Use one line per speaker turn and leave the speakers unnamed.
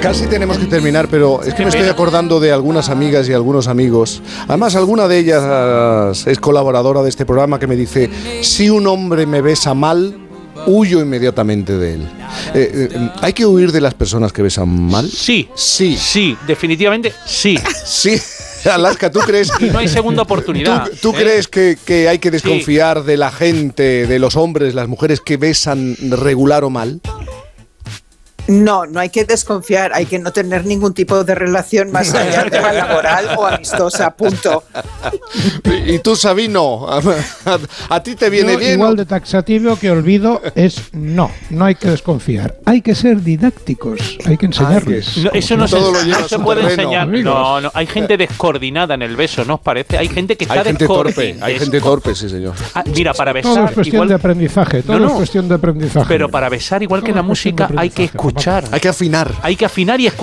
Casi tenemos que terminar, pero es que me estoy acordando de algunas amigas y algunos amigos. Además, alguna de ellas es colaboradora de este programa que me dice: si un hombre me besa mal, huyo inmediatamente de él. ¿Hay que huir de las personas que besan mal?
Sí, definitivamente sí.
Sí. Alaska, ¿tú crees?
Y no hay segunda oportunidad.
¿Tú crees que hay que desconfiar de la gente, de los hombres, las mujeres que besan regular o mal?
No hay que desconfiar, hay que no tener ningún tipo de relación más allá de la laboral o amistosa, punto.
Y tú, Sabino, ¿a ti te viene bien?
Igual de taxativo que olvido es no hay que desconfiar. Hay que ser didácticos, hay que enseñarles.
No, eso no se puede enseñar. No, hay gente descoordinada en el beso, ¿no os parece? Hay gente que está descoordinada.
Hay gente torpe, sí, señor.
Mira, para besar...
Todo es cuestión de aprendizaje, es cuestión de aprendizaje.
Pero para besar, igual que en la música, hay que escuchar.
Hay que afinar.
Hay que afinar y escuchar.